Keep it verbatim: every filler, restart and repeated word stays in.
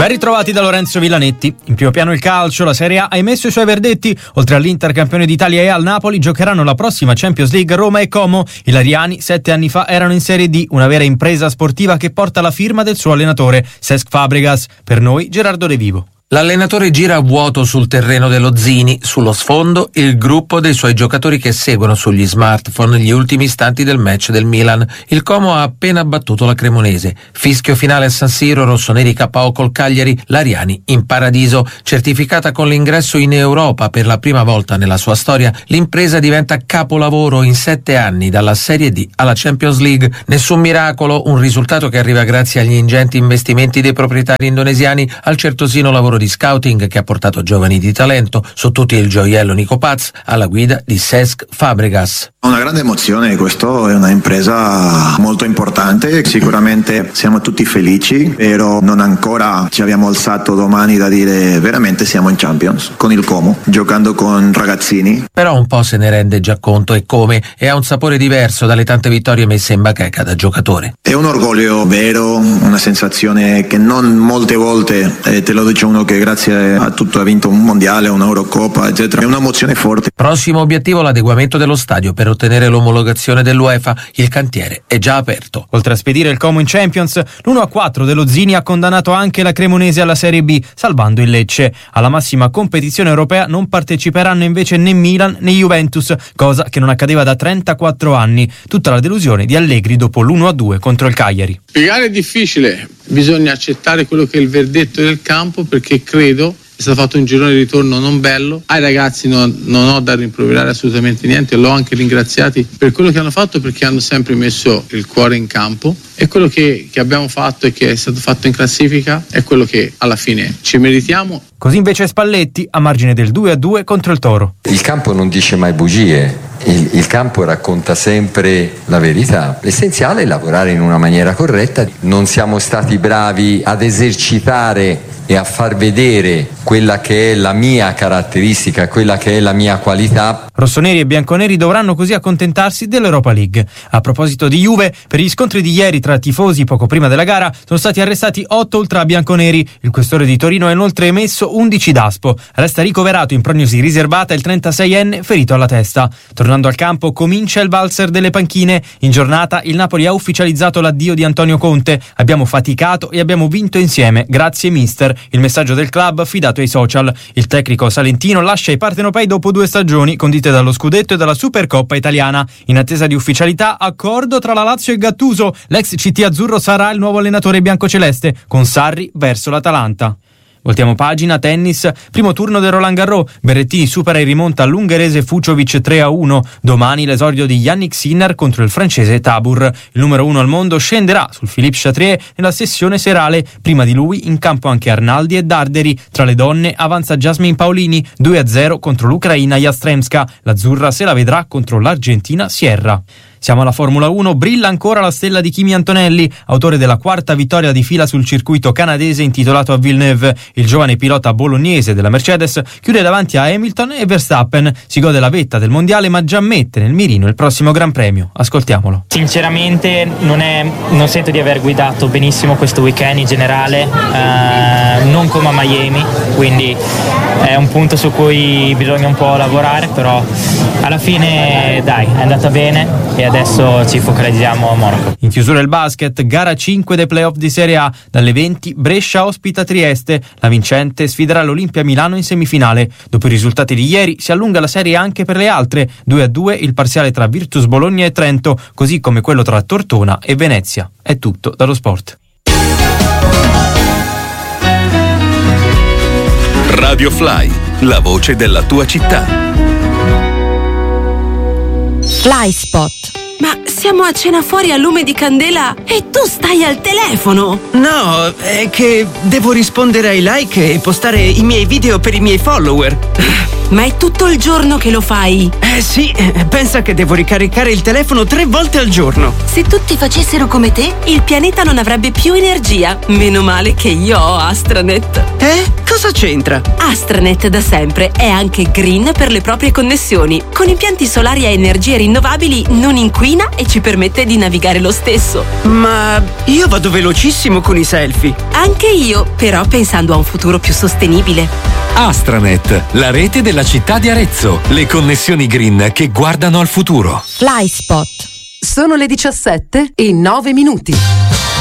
Ben ritrovati da Lorenzo Villanetti. In primo piano il calcio, la Serie A ha emesso i suoi verdetti. Oltre all'Inter campione d'Italia e al Napoli, giocheranno la prossima Champions League Roma e Como. I lariani sette anni fa erano in Serie D, una vera impresa sportiva che porta la firma del suo allenatore, Cesc Fabregas. Per noi Gerardo De Vivo. L'allenatore gira a vuoto sul terreno dello Zini, sullo sfondo il gruppo dei suoi giocatori che seguono sugli smartphone gli ultimi istanti del match del Milan. Il Como ha appena battuto la Cremonese. Fischio finale a San Siro, rossoneri K O col Cagliari, Lariani in paradiso. Certificata con l'ingresso in Europa per la prima volta nella sua storia, l'impresa diventa capolavoro in sette anni, dalla Serie D alla Champions League. Nessun miracolo, un risultato che arriva grazie agli ingenti investimenti dei proprietari indonesiani, al certosino lavoro di scouting che ha portato giovani di talento, su tutti il gioiello Nico Paz, alla guida di Cesc Fabregas. Una grande emozione, questo è una impresa molto importante, sicuramente siamo tutti felici, però non ancora ci abbiamo alzato domani da dire veramente siamo in Champions, con il Como, giocando con ragazzini. Però un po' se ne rende già conto e come, e ha un sapore diverso dalle tante vittorie messe in bacheca da giocatore. È un orgoglio vero, una sensazione che non molte volte, eh, te lo dice uno che grazie a tutto ha vinto un mondiale, un'Eurocopa, eccetera. È un'emozione forte. Prossimo obiettivo l'adeguamento dello stadio per ottenere l'omologazione dell'UEFA. Il cantiere è già aperto. Oltre a spedire il Como in Champions, l'uno a quattro dello Zini ha condannato anche la Cremonese alla Serie B, salvando il Lecce. Alla massima competizione europea non parteciperanno invece né Milan né Juventus, cosa che non accadeva da trentaquattro anni. Tutta la delusione di Allegri dopo l'uno a due contro il Cagliari. Spiegare è difficile, bisogna accettare quello che è il verdetto del campo, perché credo è stato fatto un girone di ritorno non bello. Ai ragazzi non, non ho da rimproverare assolutamente niente, l'ho anche ringraziati per quello che hanno fatto, perché hanno sempre messo il cuore in campo, e quello che, che abbiamo fatto e che è stato fatto in classifica è quello che alla fine ci meritiamo. Così invece Spalletti a margine del due a due contro il Toro. Il campo non dice mai bugie, il, il campo racconta sempre la verità. L'essenziale è lavorare in una maniera corretta. Non siamo stati bravi ad esercitare e a far vedere quella che è la mia caratteristica, quella che è la mia qualità. Rossoneri e bianconeri dovranno così accontentarsi dell'Europa League. A proposito di Juve, per gli scontri di ieri tra tifosi poco prima della gara sono stati arrestati otto ultra bianconeri. Il questore di Torino ha inoltre emesso undici daspo. Resta ricoverato in prognosi riservata il trentaseienne ferito alla testa. Tornando al campo, comincia il valzer delle panchine. In giornata il Napoli ha ufficializzato l'addio di Antonio Conte. Abbiamo faticato e abbiamo vinto insieme. Grazie mister. Il messaggio del club affidato ai social. Il tecnico salentino lascia i partenopei dopo due stagioni condite dallo scudetto e dalla Supercoppa italiana. In attesa di ufficialità, accordo tra la Lazio e Gattuso. L'ex C T azzurro sarà il nuovo allenatore biancoceleste, con Sarri verso l'Atalanta. Voltiamo pagina, tennis, primo turno del Roland Garros, Berrettini supera e rimonta l'ungherese Fuciovic tre a uno, domani l'esordio di Yannick Sinner contro il francese Tabur. Il numero uno al mondo scenderà sul Philippe Chatrier nella sessione serale, prima di lui in campo anche Arnaldi e Darderi. Tra le donne avanza Jasmine Paolini, due a zero contro l'Ucraina Jastremska, l'azzurra se la vedrà contro l'Argentina Sierra. Siamo alla Formula uno, brilla ancora la stella di Kimi Antonelli, autore della quarta vittoria di fila sul circuito canadese intitolato a Villeneuve. Il giovane pilota bolognese della Mercedes chiude davanti a Hamilton e Verstappen, si gode la vetta del mondiale ma già mette nel mirino il prossimo Gran Premio. Ascoltiamolo. Sinceramente non, è, non sento di aver guidato benissimo questo weekend in generale, eh, non come a Miami, quindi è un punto su cui bisogna un po' lavorare, però alla fine dai, è andata bene e adesso ci focalizziamo a Monaco. In chiusura il basket, gara cinque dei playoff di Serie A, dalle venti Brescia ospita Trieste, la vincente sfiderà l'Olimpia Milano in semifinale. Dopo i risultati di ieri si allunga la serie anche per le altre, due a due il parziale tra Virtus Bologna e Trento, così come quello tra Tortona e Venezia. È tutto dallo sport. Radio Fly, la voce della tua città. Fly Spot. Ma siamo a cena fuori a lume di candela e tu stai al telefono! No, è che devo rispondere ai like e postare i miei video per i miei follower. Ma è tutto il giorno che lo fai. Eh sì, pensa che devo ricaricare il telefono tre volte al giorno. Se tutti facessero come te, il pianeta non avrebbe più energia. Meno male che io ho Astranet. Eh? Cosa c'entra? Astranet da sempre è anche green per le proprie connessioni. Con impianti solari a energie rinnovabili non inquina e ci permette di navigare lo stesso. Ma io vado velocissimo con i selfie. Anche io, però pensando a un futuro più sostenibile. Astranet, la rete della città di Arezzo. Le connessioni green che guardano al futuro. FlySpot. Sono le diciassette e nove minuti.